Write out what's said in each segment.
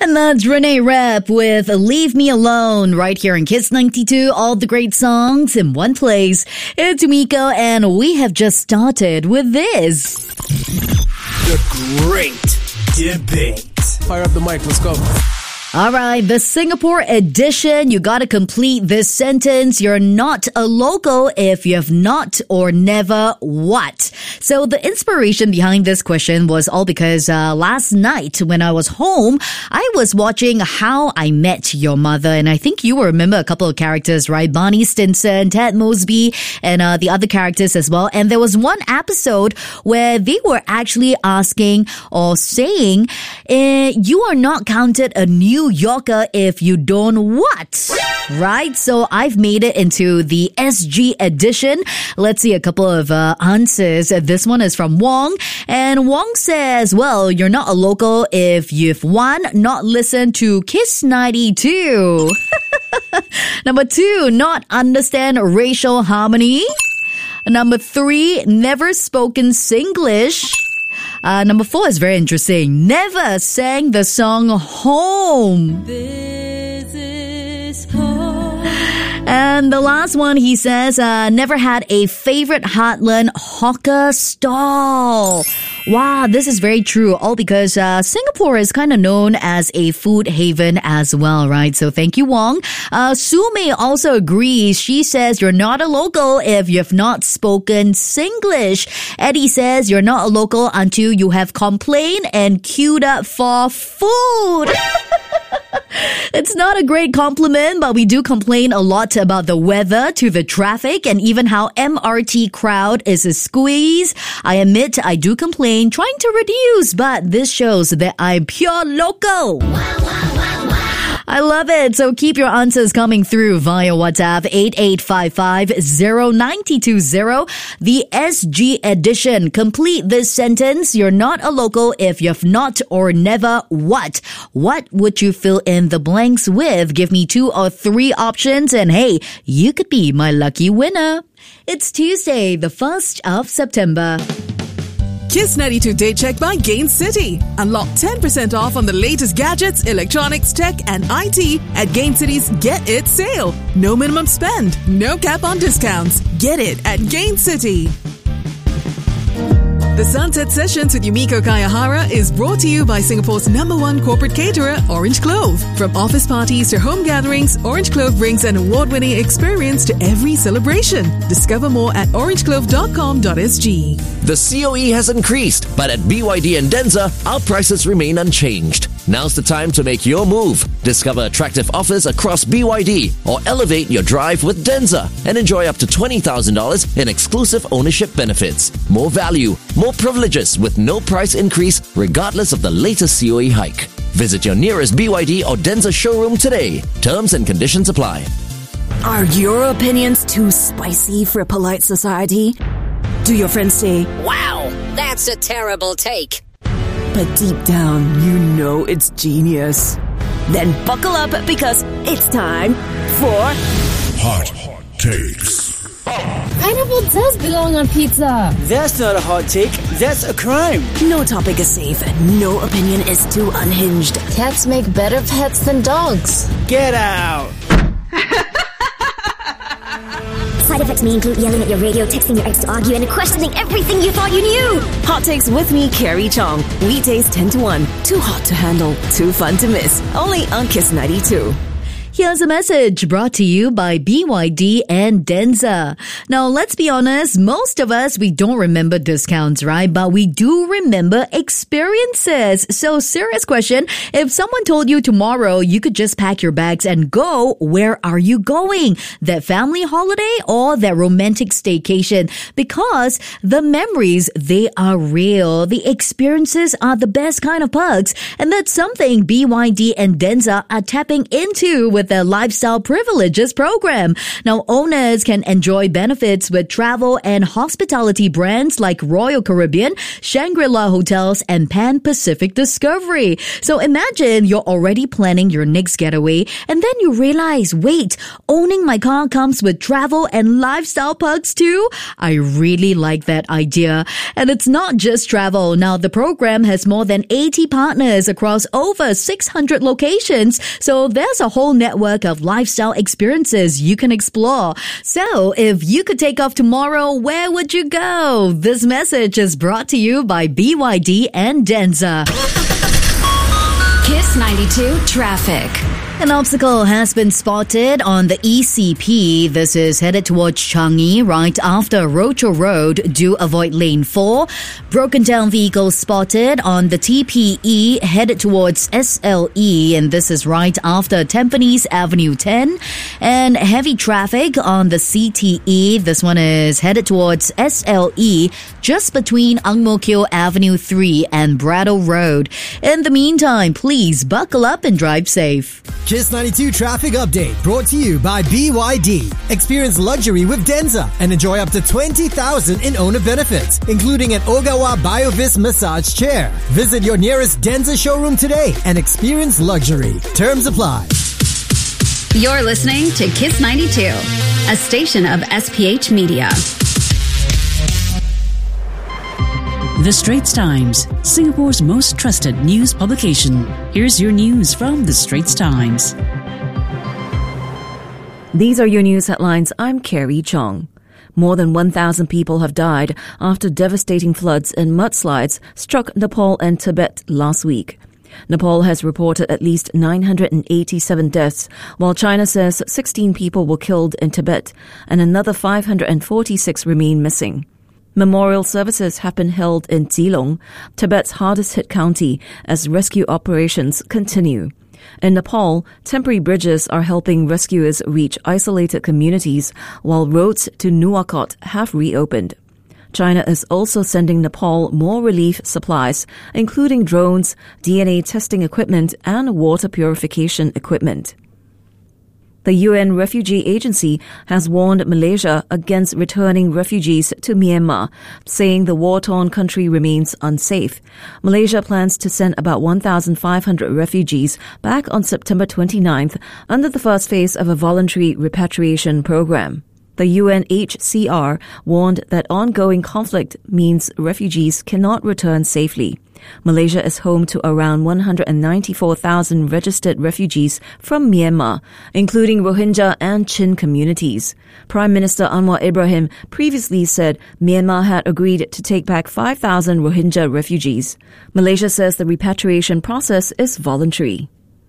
And that's Renee Rapp with Leave Me Alone right here in Kiss 92. All the great songs in one place. It's Miko and we have just started with this. The Great Debate. Fire up the mic, let's go. All right, the Singapore edition. You got to complete this sentence. You're not a local if you have not or never what. So the inspiration behind this question was all because last night when I was home, I was watching How I Met Your Mother. And I think you will remember a couple of characters, right? Barney Stinson, Ted Mosby, and the other characters as well. And there was one episode where they were actually asking or saying, you are not counted a New Yorker if you don't what? Right? So I've made it into the SG edition. Let's see a couple of answers. This one is from Wong. And Wong says, well, you're not a local if you've one, not listened to Kiss 92. Number 2, not understand racial harmony. Number 3, never spoken Singlish. Number 4 is very interesting. Never sang the song Home. This is home. And the last one, he says, never had a favorite heartland hawker stall. Wow, this is very true. All because Singapore is kind of known as a food haven as well, right? So thank you, Wong. Sue May also agrees. She says you're not a local if you've not spoken Singlish. Eddie says you're not a local until you have complained and queued up for food. It's not a great compliment, but we do complain a lot about the weather to the traffic and even how MRT crowd is a squeeze. I admit I do complain, trying to reduce, but this shows that I'm pure local. I love it. So keep your answers coming through via WhatsApp 8855-0920. The SG edition. Complete this sentence. You're not a local if you've not or never what? What would you fill in the blanks with? Give me 2 or 3 options and hey, you could be my lucky winner. It's Tuesday, the 1st of September. Kiss 92 Day Check by Gain City. Unlock 10% off on the latest gadgets, electronics, tech, and IT at Gain City's Get It sale. No minimum spend, no cap on discounts. Get it at Gain City. The Sunset Sessions with Yumiko Kayahara is brought to you by Singapore's #1 corporate caterer, Orange Clove. From office parties to home gatherings, Orange Clove brings an award-winning experience to every celebration. Discover more at orangeclove.com.sg. The COE has increased, but at BYD and Denza, our prices remain unchanged. Now's the time to make your move. Discover attractive offers across BYD or elevate your drive with Denza and enjoy up to $20,000 in exclusive ownership benefits. More value, more privileges with no price increase regardless of the latest COE hike. Visit your nearest BYD or Denza showroom today. Terms and conditions apply. Are your opinions too spicy for a polite society? Do your friends say, "Wow, that's a terrible take"? But deep down, you know it's genius? Then buckle up because it's time for Hot Takes. Pineapple does belong on pizza. That's not a hot take. That's a crime. No topic is safe and no opinion is too unhinged. Cats make better pets than dogs. Get out. Side effects may include yelling at your radio, texting your ex to argue, and questioning everything you thought you knew. Hot Takes with me, Carrie Chong. Weekdays 10 to 1. Too hot to handle, too fun to miss. Only on Kiss 92. Here's a message brought to you by BYD and Denza. Now, let's be honest, most of us, we don't remember discounts, right? But we do remember experiences. So, serious question. If someone told you tomorrow you could just pack your bags and go, where are you going? That family holiday or that romantic staycation? Because the memories, they are real. The experiences are the best kind of perks. And that's something BYD and Denza are tapping into with with their Lifestyle Privileges program. Now, owners can enjoy benefits with travel and hospitality brands like Royal Caribbean, Shangri-La Hotels, and Pan Pacific Discovery. So imagine you're already planning your next getaway, and then you realize, wait, owning my car comes with travel and lifestyle perks too? I really like that idea. And it's not just travel. Now, the program has more than 80 partners across over 600 locations. So there's a whole network of lifestyle experiences you can explore. So if you could take off tomorrow, where would you go? This message is brought to you by BYD and Denza. Kiss 92 Traffic. An obstacle has been spotted on the ECP. This is headed towards Changi right after Rochor Road. Do avoid lane 4. Broken down vehicles spotted on the TPE headed towards SLE, and this is right after Tampines Avenue 10. And heavy traffic on the CTE. This one is headed towards SLE just between Ang Mo Kio Avenue 3 and Brattle Road. In the meantime, please buckle up and drive safe. Kiss 92 Traffic Update brought to you by BYD. Experience luxury with Denza and enjoy up to 20,000 in owner benefits, including an Ogawa BioVis massage chair. Visit your nearest Denza showroom today and experience luxury. Terms apply. You're listening to Kiss 92, a station of SPH Media. The Straits Times, Singapore's most trusted news publication. Here's your news from The Straits Times. These are your news headlines. I'm Carrie Chong. More than 1,000 people have died after devastating floods and mudslides struck Nepal and Tibet last week. Nepal has reported at least 987 deaths, while China says 16 people were killed in Tibet and another 546 remain missing. Memorial services have been held in Geelong, Tibet's hardest-hit county, as rescue operations continue. In Nepal, temporary bridges are helping rescuers reach isolated communities, while roads to Nuwakot have reopened. China is also sending Nepal more relief supplies, including drones, DNA testing equipment, and water purification equipment. The UN Refugee Agency has warned Malaysia against returning refugees to Myanmar, saying the war-torn country remains unsafe. Malaysia plans to send about 1,500 refugees back on September 29th under the first phase of a voluntary repatriation program. The UNHCR warned that ongoing conflict means refugees cannot return safely. Malaysia is home to around 194,000 registered refugees from Myanmar, including Rohingya and Chin communities. Prime Minister Anwar Ibrahim previously said Myanmar had agreed to take back 5,000 Rohingya refugees. Malaysia says the repatriation process is voluntary.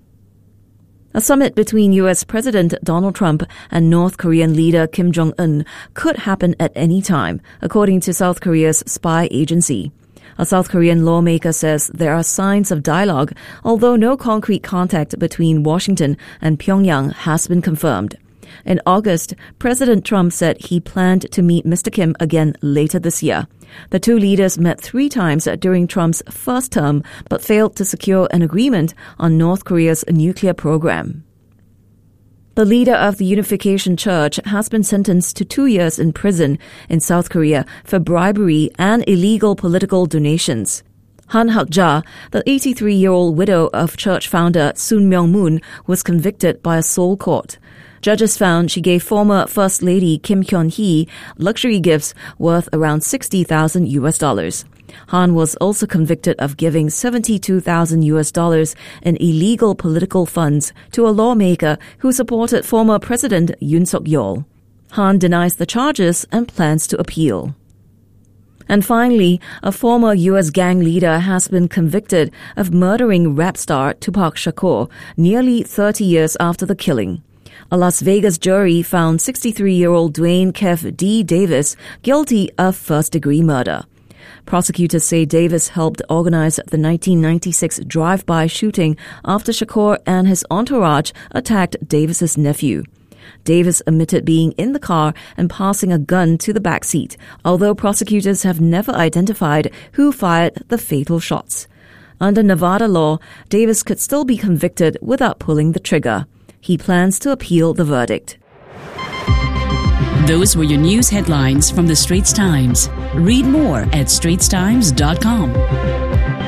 A summit between U.S. President Donald Trump and North Korean leader Kim Jong-un could happen at any time, according to South Korea's spy agency. A South Korean lawmaker says there are signs of dialogue, although no concrete contact between Washington and Pyongyang has been confirmed. In August, President Trump said he planned to meet Mr. Kim again later this year. The two leaders met 3 times during Trump's first term, but failed to secure an agreement on North Korea's nuclear program. The leader of the Unification Church has been sentenced to 2 years in prison in South Korea for bribery and illegal political donations. Han Hak-ja, the 83-year-old widow of church founder Sun Myung-moon, was convicted by a Seoul court. Judges found she gave former First Lady Kim Hyun-hee luxury gifts worth around $60,000. Han was also convicted of giving $72,000 in illegal political funds to a lawmaker who supported former President Yoon Suk-yeol. Han denies the charges and plans to appeal. And finally, a former U.S. gang leader has been convicted of murdering rap star Tupac Shakur nearly 30 years after the killing. A Las Vegas jury found 63-year-old Dwayne Kev D. Davis guilty of first-degree murder. Prosecutors say Davis helped organize the 1996 drive-by shooting after Shakur and his entourage attacked Davis's nephew. Davis admitted being in the car and passing a gun to the backseat, although prosecutors have never identified who fired the fatal shots. Under Nevada law, Davis could still be convicted without pulling the trigger. He plans to appeal the verdict. Those were your news headlines from the Straits Times. Read more at straitstimes.com.